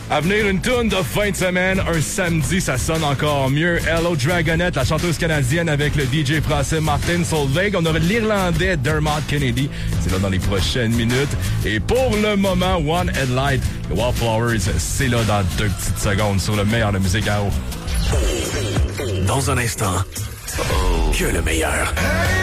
À venir, une toune de fin de semaine, un samedi, ça sonne encore mieux. Hello Dragonette, la chanteuse canadienne avec le DJ français Martin Solveig. On aura l'Irlandais Dermot Kennedy. C'est là dans les prochaines minutes. Et pour le moment, One Headlight, The Wallflowers, c'est là dans 2 petites secondes sur le meilleur de musique à eau. Dans un instant, que le meilleur.